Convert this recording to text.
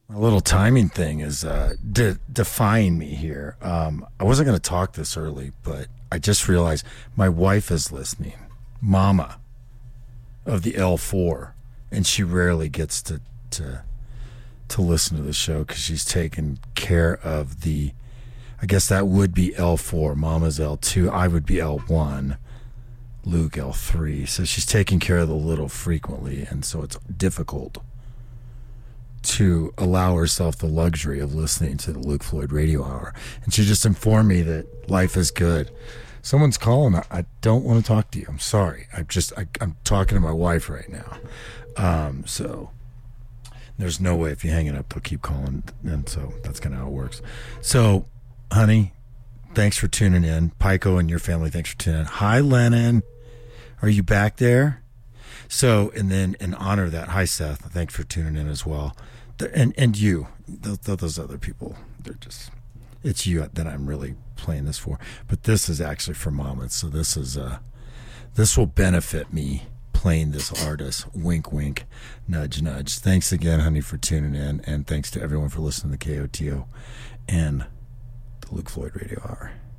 A little timing thing is defying me here. I wasn't going to talk this early, but I just realized my wife is listening, Mama of the L4, and she rarely gets to listen to the show because she's taking care of the. I guess that would be L4. Mama's L2. I would be L1. Luke L3. So she's taking care of the little frequently, and so it's difficult to allow herself the luxury of listening to the Luke Floyd Radio Hour. And she just informed me that life is good. Someone's calling. I don't want to talk to you. I'm sorry. I'm talking to my wife right now. So there's no way if you hang it up, they'll keep calling. And so that's kind of how it works. So, honey, thanks for tuning in. Pico and your family, thanks for tuning in. Hi, Lennon. Are you back there? So, and then in honor of that, hi, Seth. Thanks for tuning in as well. And you, those other people, they're just, it's you that I'm really playing this for. But this is actually for Mama. So this will benefit me playing this artist. Wink, wink, nudge, nudge. Thanks again, honey, for tuning in. And thanks to everyone for listening to KOTO and the Luke Floyd Radio Hour.